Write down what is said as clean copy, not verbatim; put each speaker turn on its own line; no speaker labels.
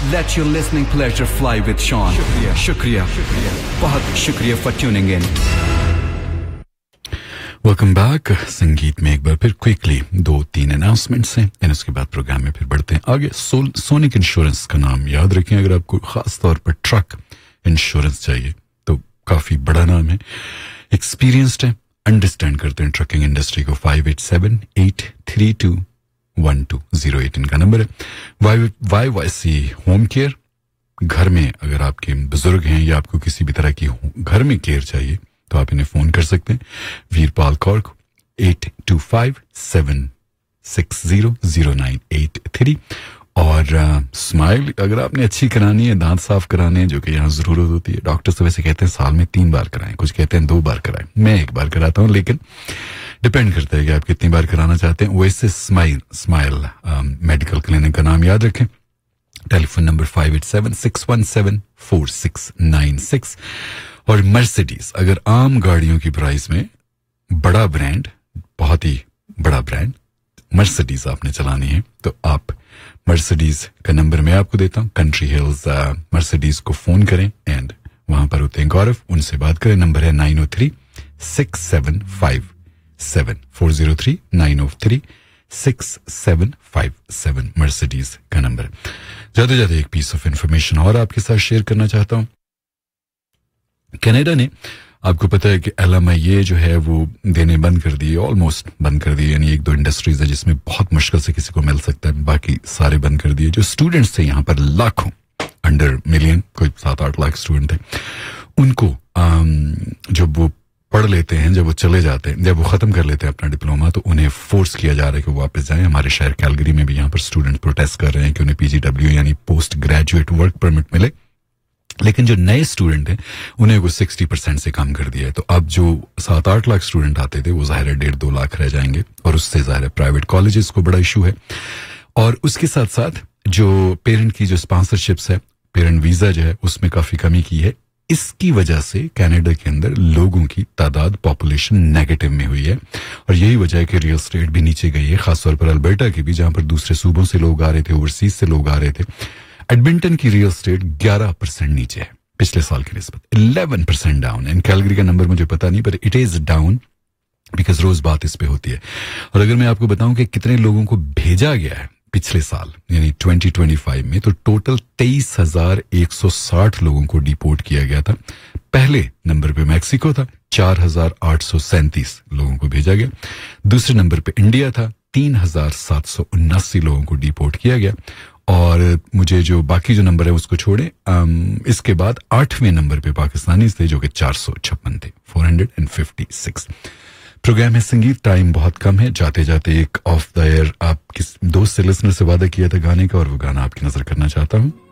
Let your listening pleasure fly with Sean. Shukriya. बहुत शुक्रिया for tuning in.
Welcome back. संगीत में एक बार फिर क्विकली 2-3 अनाउंसमेंट्स हैं एंड उसके बाद प्रोग्राम में फिर बढ़ते हैं आगे. सोनिक इंश्योरेंस का नाम याद रखें अगर आपको खास तौर पर ट्रक इंश्योरेंस चाहिए तो काफी बड़ा नाम है. एक्सपीरियंस्ड है, अंडरस्टैंड करते हैं ट्रकिंग इंडस्ट्री को. 5878321208 इनका नंबर है. YYC होम केयर, घर में अगर आपके बुजुर्ग हैं या आपको किसी भी तरह की घर में केयर चाहिए तो आप इन्हें फोन कर सकते हैं. वीरपाल कौर 8257600983. और स्माइल अगर आपने अच्छी करानी है, दांत साफ कराने हैं जो कि यहाँ जरूरत होती है. डॉक्टर तो वैसे कहते हैं साल में 3 बार कराएं, कुछ कहते हैं 2 बार कराएं. मैं 1 बार कराता हूँ, लेकिन डिपेंड करता है कि आप कितनी बार कराना चाहते हैं. वैसे स्माइल मेडिकल क्लिनिक का नाम याद रखें. Telephone number 5876174696. और मर्सिडीज, अगर आम गाड़ियों की प्राइस में बड़ा ब्रांड, बहुत ही बड़ा ब्रांड मर्सिडीज आपने चलानी है तो आप मर्सिडीज का नंबर मैं आपको देता हूं. कंट्री हिल्स मर्सिडीज को फोन करें एंड वहां पर होते हैं गौरव, उनसे बात करें. नंबर है 903-6757 403-903-6757 मर्सिडीज का नंबर. जाते जाते एक पीस ऑफ इंफॉर्मेशन और आपके साथ शेयर करना चाहता हूं. कनाडा ने, आपको पता है कि LMIA जो है वो देने बंद कर दिए, ऑलमोस्ट बंद कर दिए. यानी 1-2 इंडस्ट्रीज है जिसमें बहुत मुश्किल से किसी को मिल सकता है, बाकी सारे बंद कर दिए. जो स्टूडेंट्स थे यहाँ पर लाखों, अंडर मिलियन, कोई 7-8 लाख स्टूडेंट थे, उनको जब वो पढ़ लेते हैं, जब वो चले जाते हैं, जब वो खत्म कर लेते हैं अपना डिप्लोमा तो उन्हें फोर्स किया जा रहा है कि वो वापस जाएं. हमारे शहर कैलगरी में भी यहाँ पर स्टूडेंट प्रोटेस्ट कर रहे हैं कि उन्हें PGW यानी पोस्ट ग्रेजुएट वर्क परमिट मिले. लेकिन जो नए स्टूडेंट हैं उन्हें वो 60% से कम कर दिया है. तो अब जो 7-8 लाख स्टूडेंट आते थे वो ज़ाहिर है 1.5-2 लाख रह जाएंगे. और उससे ज़ाहिर है प्राइवेट कॉलेजेस को बड़ा इशू है. और उसके साथ साथ जो पेरेंट की जो स्पॉन्सरशिप्स है, पेरेंट वीजा जो है, उसमें काफी कमी की है. इसकी वजह से कनाडा के अंदर लोगों की तादाद, पॉपुलेशन नेगेटिव में हुई है. और यही वजह है कि रियल एस्टेट भी नीचे गई है, खासतौर पर अल्बर्टा की भी, जहां पर दूसरे सूबों से लोग आ रहे थे, ओवरसीज से लोग आ रहे थे. एडमिंटन की रियल एस्टेट 11% नीचे है पिछले साल की निस्बत, 11% डाउन. एंड कैलगरी का नंबर मुझे पता नहीं, पर इट इज डाउन बिकॉज रोज बात इस पे होती है. और अगर मैं आपको बताऊं कि कितने लोगों को भेजा गया है पिछले साल यानी 2025 में, तो टोटल 23,160 लोगों को डिपोर्ट किया गया था. पहले नंबर पे मैक्सिको था, 4,837 लोगों को भेजा गया. दूसरे नंबर पे इंडिया था, 3,779 लोगों को डिपोर्ट किया गया. और मुझे जो बाकी जो नंबर है उसको छोड़े, इसके बाद 8वें नंबर पे पाकिस्तानी थे जो कि 456 थे, 456. प्रोग्राम है संगीत, टाइम बहुत कम है. जाते जाते एक ऑफ द एयर आप किस दोस्त से, लिसनर से वादा किया था गाने का, और वो गाना आपकी नजर करना चाहता हूं.